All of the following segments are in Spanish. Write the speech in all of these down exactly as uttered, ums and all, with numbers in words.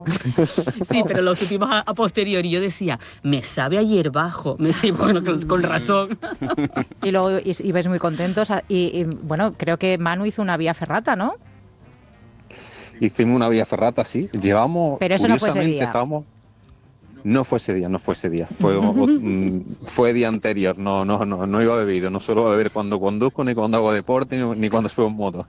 Sí, pero lo supimos a, a posteriori. Yo decía, me sabe a hierbajo. Me sí, bueno, con, con razón. Y luego y, y ves muy contentos. Y, y bueno, creo que Manu hizo una vía ferrata, ¿no? Hicimos una vía ferrata, sí. Llevamos, pero eso no fue ese curiosamente, día. estábamos... No fue ese día, no fue ese día. Fue, o, fue día anterior. No, no, no, no iba bebido. No suelo beber cuando conduzco, ni cuando hago deporte, ni, ni cuando subo en moto.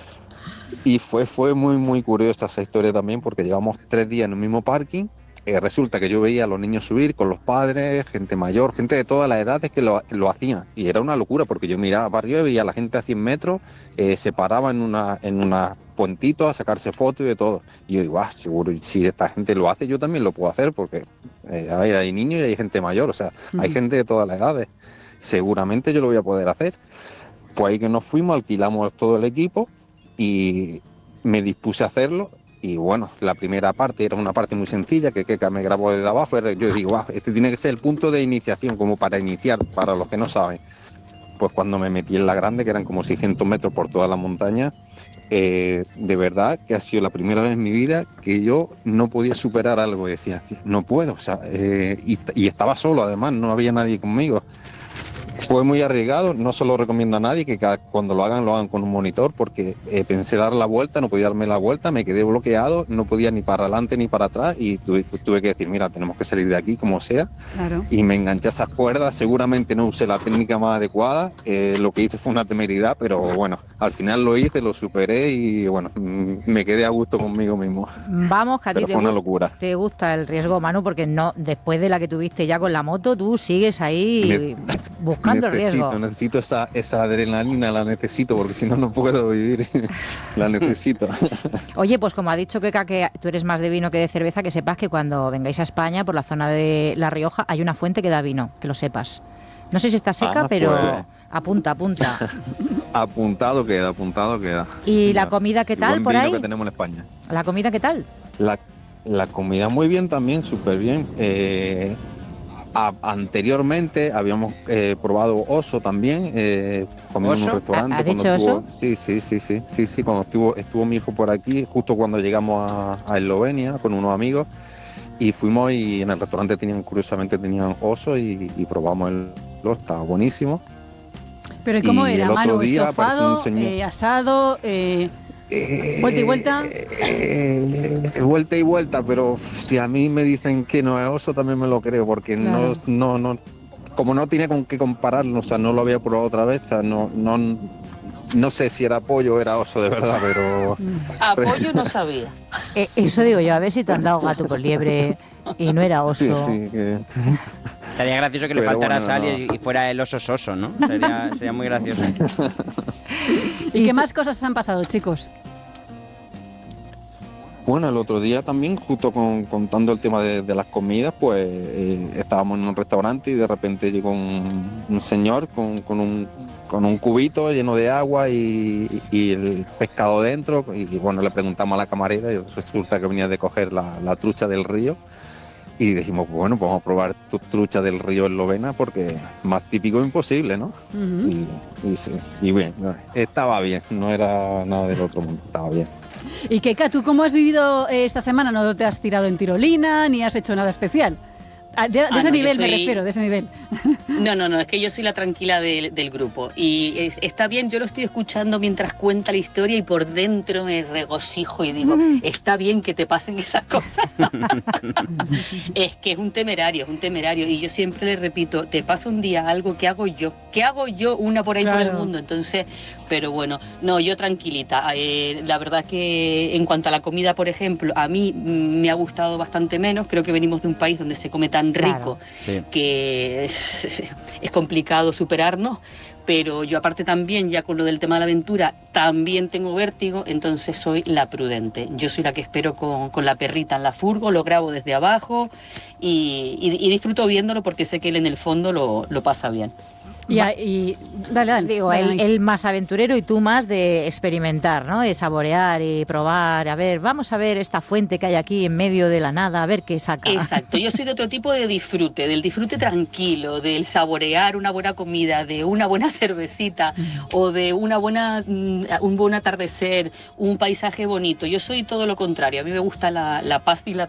Y fue, fue muy, muy curiosa esa historia también, porque llevamos tres días en el mismo parking. Eh, resulta que yo veía a los niños subir con los padres, gente mayor, gente de todas las edades que lo, lo hacían. Y era una locura, porque yo miraba para arriba y veía a la gente a cien metros, eh, se paraba en una, en una puentito a sacarse fotos y de todo. Y yo digo, ah, seguro, si esta gente lo hace, yo también lo puedo hacer, porque eh, a ver, hay niños y hay gente mayor, o sea, hay uh-huh. gente de todas las edades. Seguramente yo lo voy a poder hacer. Pues ahí que nos fuimos, alquilamos todo el equipo y me dispuse a hacerlo. Y bueno, la primera parte era una parte muy sencilla, que Keka me grabó desde abajo. Yo digo, wow, este tiene que ser el punto de iniciación, como para iniciar, para los que no saben. Pues cuando me metí en la grande, que eran como seiscientos metros por toda la montaña, eh, de verdad que ha sido la primera vez en mi vida que yo no podía superar algo. Y decía, no puedo, o sea, eh, y, y estaba solo además, no había nadie conmigo. Fue muy arriesgado, no se lo recomiendo a nadie, que cada, cuando lo hagan, lo hagan con un monitor, porque eh, pensé dar la vuelta, no podía darme la vuelta, me quedé bloqueado, no podía ni para adelante ni para atrás y tuve, tuve que decir, mira, tenemos que salir de aquí como sea. Claro. Y me enganché a esas cuerdas, seguramente no usé la técnica más adecuada, eh, lo que hice fue una temeridad, pero bueno, al final lo hice, lo superé y bueno, me quedé a gusto conmigo mismo. Vamos, que a ti pero te, fue una locura. Te gusta el riesgo, Manu, porque no, después de la que tuviste ya con la moto, tú sigues ahí me... buscando necesito, el riesgo. Necesito esa, esa adrenalina, la necesito, porque si no, no puedo vivir. La necesito. Oye, pues como ha dicho Keka, que tú eres más de vino que de cerveza, que sepas que cuando vengáis a España, por la zona de La Rioja, hay una fuente que da vino, que lo sepas. No sé si está seca, ah, pero pues... apunta, apunta. Apuntado queda, apuntado queda. ¿Y sí, la comida qué tal por ahí? Que tenemos en España. ¿La comida qué tal? La, la comida muy bien también, súper bien. Eh... A, anteriormente habíamos eh, probado oso también, eh, comimos en un restaurante. ¿Ha dicho estuvo, oso? Sí, sí, sí, sí, sí, sí, cuando estuvo, estuvo mi hijo por aquí, justo cuando llegamos a, a Eslovenia con unos amigos, y fuimos y en el restaurante tenían, curiosamente tenían oso y, y probamos el oso, estaba buenísimo. ¿Pero ¿y cómo y era, el otro Manu? día ¿Estofado, señor... eh, asado, eh, eh, vuelta y vuelta? Eh, eh, vuelta y vuelta, pero si a mí me dicen que no es oso, también me lo creo, porque claro. no, no, no, como no tenía con qué compararlo, o sea, no lo había probado otra vez, o sea, no, no, no sé si era pollo o era oso de verdad, pero... A pollo no sabía. Eh, eso digo yo, a ver si te han dado gato por liebre y no era oso. Sí, sí, que... Sería gracioso que pero le faltara bueno, sal no. y fuera el oso soso, ¿no? Sería, sería muy gracioso. ¿Y qué más cosas han pasado, chicos? Bueno, el otro día también, justo con, contando el tema de, de las comidas, pues eh, estábamos en un restaurante y de repente llegó un, un señor con, con, un, con un cubito lleno de agua y, y el pescado dentro. Y, y bueno, le preguntamos a la camarera y resulta que venía de coger la, la trucha del río. Y dijimos, bueno, pues vamos a probar tu trucha del río eslovena porque más típico imposible, ¿no? Uh-huh. y, y, sí, y bien, estaba bien, no era nada del otro mundo, estaba bien. Y Keka, ¿tú cómo has vivido esta semana? ¿No te has tirado en tirolina ni has hecho nada especial? De, de ah, ese no, nivel soy... me refiero, de ese nivel. No, no, no, es que yo soy la tranquila de, del grupo y es, está bien, yo lo estoy escuchando mientras cuenta la historia y por dentro me regocijo y digo, mm. está bien que te pasen esas cosas. Es que es un temerario, es un temerario y yo siempre le repito, te pasa un día algo, ¿qué hago yo? ¿Qué hago yo una por ahí claro. por el mundo? Entonces, pero bueno, no, yo tranquilita. Eh, la verdad que en cuanto a la comida, por ejemplo, a mí me ha gustado bastante menos, creo que venimos de un país donde se come tan rico claro, sí. que es, es complicado superarnos, pero yo aparte también ya con lo del tema de la aventura también tengo vértigo, entonces soy la prudente, yo soy la que espero con, con la perrita en la furgo, lo grabo desde abajo y, y, y disfruto viéndolo porque sé que él en el fondo lo, lo pasa bien. Y, y dale, dale. Digo, dale, él, él más aventurero y tú más de experimentar, ¿no? De saborear y probar. A ver, vamos a ver esta fuente que hay aquí en medio de la nada, a ver qué saca. Exacto, yo soy de otro tipo de disfrute, del disfrute tranquilo, del saborear una buena comida, de una buena cervecita o de una buena, un buen atardecer, un paisaje bonito. Yo soy todo lo contrario, a mí me gusta la, la paz y la